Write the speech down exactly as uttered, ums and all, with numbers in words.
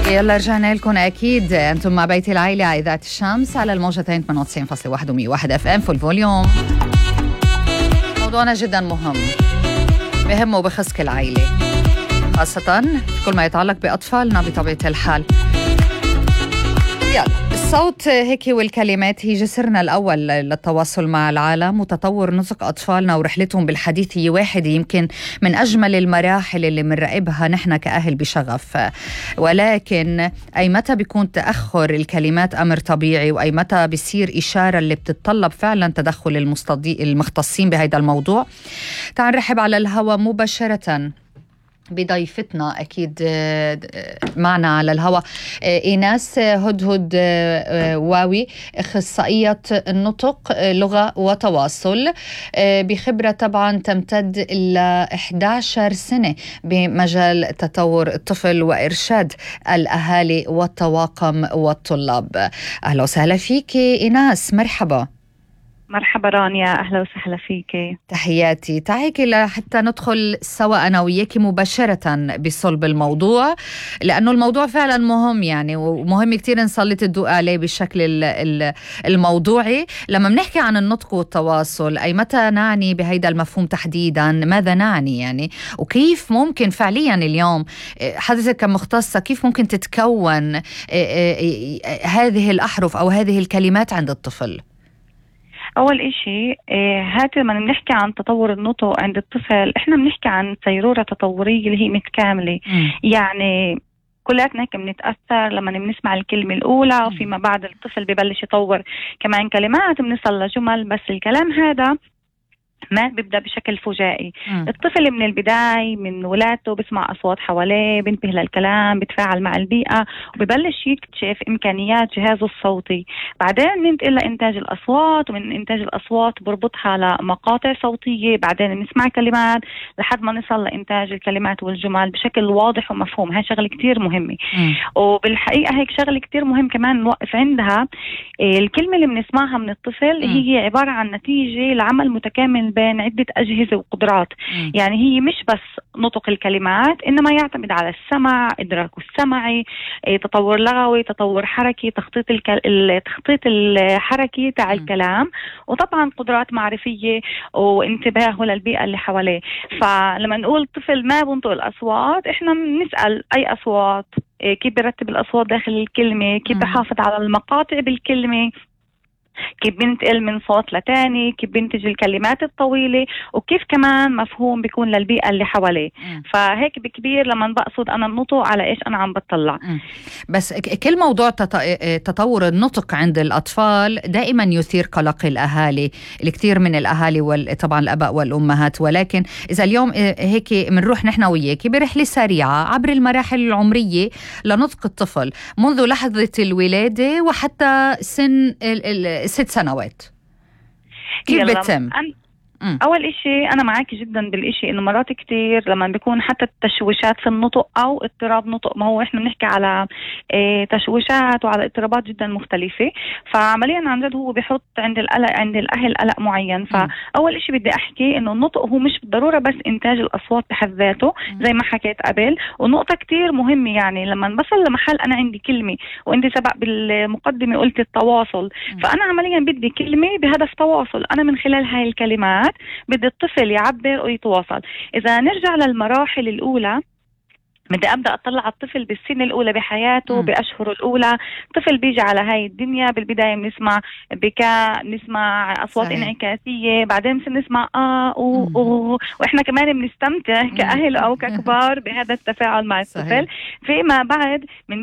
يلا رجعنا لكم أكيد. أنتم مع بيت العائلة على إذاعة الشمس على الموجتين ثمانية وتسعين فاصلة واحد ومية وواحد اف ام فول فوليوم. موضوعنا جدا مهم، بهم وبخص كل عائلة، خاصة كل ما يتعلق بأطفالنا بطبيعة الحال. يلا الصوت هيك والكلمات هي جسرنا الأول للتواصل مع العالم، وتطور نطق أطفالنا ورحلتهم بالحديث هي واحدة يمكن من أجمل المراحل اللي منراقبها نحن كأهل بشغف. ولكن أي متى بيكون تأخر الكلمات أمر طبيعي، وأي متى بيصير إشارة اللي بتتطلب فعلا تدخل المختصين بهذا الموضوع. تعال نرحب على الهواء مباشرة بضيفتنا أكيد معنا على الهواء إيناس هدهد واوي، أخصائية النطق لغة وتواصل بخبرة طبعا تمتد إلى إحدى عشرة سنة بمجال تطور الطفل وإرشاد الأهالي والطواقم والطلاب. أهلا وسهلا فيك إيناس، مرحبا. مرحبا رانيا، أهلا وسهلا فيك. تحياتي. تعيك لحتى ندخل سوا أنا وياكي مباشرة بصلب الموضوع، لأنه الموضوع فعلا مهم يعني، ومهم كتير نسلط الضوء عليه بالشكل الموضوعي. لما بنحكي عن النطق والتواصل، أي متى نعني بهيدا المفهوم تحديدا؟ ماذا نعني يعني؟ وكيف ممكن فعليا اليوم حضرتك كمختصة كيف ممكن تتكون هذه الأحرف أو هذه الكلمات عند الطفل؟ أول إشي هات لما بنحكي عن تطور النطق عند الطفل، إحنا بنحكي عن سيرورة تطورية اللي هي متكاملة. م. يعني كلاتنا هيك بنتأثر لما بنسمع الكلمة الأولى، وفيما بعد الطفل ببلش يطور كمان كلمات، بنصل لجمل. بس الكلام هذا ما بيبدأ بشكل فجائي. م. الطفل من البداية من ولادته بسمع أصوات حواليه، بينتبه للكلام، بيتفاعل مع البيئة، وبيبلش يكتشف إمكانيات جهازه الصوتي. بعدين ننتقل لإنتاج الأصوات، ومن إنتاج الأصوات بربطها لمقاطع صوتية، بعدين نسمع كلمات لحد ما نصل لإنتاج الكلمات والجمل بشكل واضح ومفهوم. هاي شغلة كتير مهمة. م. وبالحقيقة هيك شغلة كتير مهم كمان نوقف عندها. الكلمة اللي بنسمعها من الطفل م. هي عبارة عن نتيجة لعمل متكامل بين عدة أجهزة وقدرات. م. يعني هي مش بس نطق الكلمات، إنما يعتمد على السمع، إدراكه السمعي، تطور لغوي، تطور حركي، تخطيط الكل... التخطيط الحركي تاع الكلام، وطبعا قدرات معرفية وانتباهه للبيئة اللي حواليه. فلما نقول الطفل ما بنطق الأصوات، إحنا بنسأل أي أصوات، كيف بيرتب الأصوات داخل الكلمة، كيف بحافظ على المقاطع بالكلمة، كيف بنتقل من صوت لتاني، كيف بنتج الكلمات الطويلة، وكيف كمان مفهوم بيكون للبيئة اللي حواليه. فهيك بكبير لما بقصد أنا النطق على إيش أنا عم بطلع. م. بس كل موضوع تطور النطق عند الأطفال دائما يثير قلق الأهالي، الكثير من الأهالي وطبعا الأباء والأمهات. ولكن إذا اليوم هيك منروح نحن وياكي برحلة سريعة عبر المراحل العمرية لنطق الطفل منذ لحظة الولادة وحتى سن ست سنوات، كيف بتتم؟ أول إشي أنا معاكي جدا بالإشي إنه مرات كتير لما بيكون حتى التشويشات في النطق أو اضطراب نطق، ما هو إحنا بنحكي على إيه تشويشات وعلى اضطرابات جدا مختلفة. فعمليا عن جد هو بيحط عند القلق عند الأهل قلق معين. فأول إشي بدي أحكي إنه النطق هو مش بالضرورة بس إنتاج الأصوات بحد ذاته زي ما حكيت قبل. ونقطة كتير مهمة، يعني لما بصل لمحل أنا عندي كلمة، وأنت سبق بالمقدمة قلت التواصل، فأنا عمليا بدي كلمة بهدف تواصل. أنا من خلال هاي الكلمات بدي الطفل يعبر ويتواصل. إذا نرجع للمراحل الأولى، بدي أبدأ أطلع على الطفل بالسنة الأولى بحياته، م. بأشهر الأولى. طفل بيجي على هاي الدنيا بالبداية بنسمع بكاء، نسمع أصوات صحيح. انعكاسية، بعدين بنسمع آه أو أو، وإحنا كمان بنستمتع كأهل أو ككبار بهذا التفاعل مع الطفل. فيما بعد من